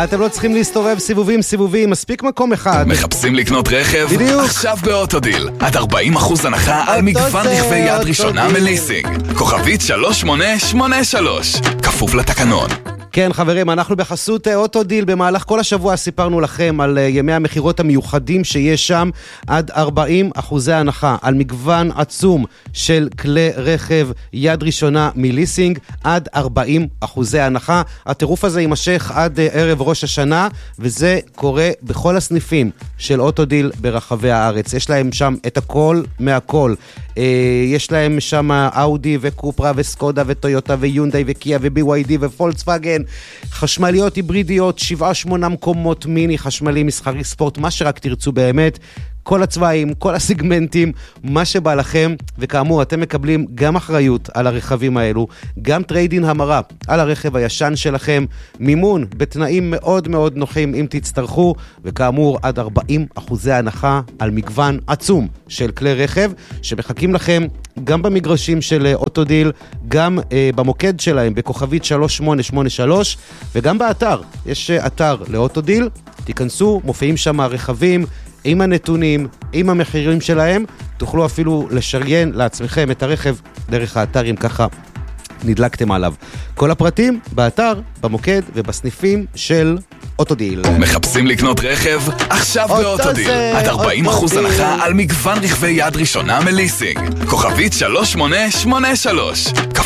אתם לא צריכים להסתובב סיבובים, מספיק מקום אחד. מחפשים לקנות רכב? בדיוק. עכשיו באוטודיל. עד 40% הנחה על מגוון רכבי יד ראשונה מליסינג. כוכבית 3883. כפוף לתקנון. כן חברים, אנחנו בחסות אוטודיל. במהלך כל השבוע סיפרנו לכם על ימי המחירות המיוחדים שיש שם, עד 40% הנחה על מגוון עצום של כלי רכב יד ראשונה מליסינג, עד 40% הנחה. הטירוף הזה יימשך עד ערב ראש השנה, וזה קורה בכל הסניפים של אוטודיל ברחבי הארץ. יש להם שם את הכל מהכל. יש להם שם אאודי וקופרה וסקודה וטויוטה ויונדאי וקיה ו-BYD ופולקסווגן, חשמליות היברידיות, 7-8 מקומות מיני, חשמלי, מסחרי, ספורט, מה שרק תרצו באמת, כל הצבעים, כל הסגמנטים, מה שבא לכם. וכאמור, אתם מקבלים גם אחריות על הרכבים האלו, גם טריידין המרה על הרכב הישן שלכם, מימון בתנאים מאוד מאוד נוחים אם תצטרכו, וכאמור עד 40% הנחה על מגוון עצום של כלי רכב שמחכים לכם גם במגרשים של אוטודיל, גם במוקד שלהם בכוכבית 3883, וגם באתר. יש אתר לאוטודיל, תיכנסו, מופיעים שם הרכבים עם הנתונים, עם המחירים שלהם, תוכלו אפילו לשריין לעצמכם את הרכב דרך האתר אם ככה נדלקתם עליו. כל הפרטים באתר, במוקד ובסניפים של אוטודיל. מחפשים לקנות רכב? עכשיו באוטודיל. עד 40% הנחה על מגוון רכבי יד ראשונה מליסינג. כוכבית 3883.